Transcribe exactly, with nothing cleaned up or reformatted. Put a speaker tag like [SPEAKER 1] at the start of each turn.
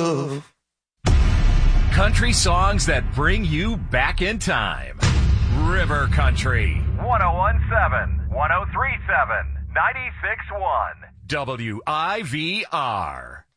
[SPEAKER 1] love.
[SPEAKER 2] Country songs that bring you back in time. River Country.
[SPEAKER 3] one oh one point seven, one oh three point seven, ninety-six point one.
[SPEAKER 2] W I V R.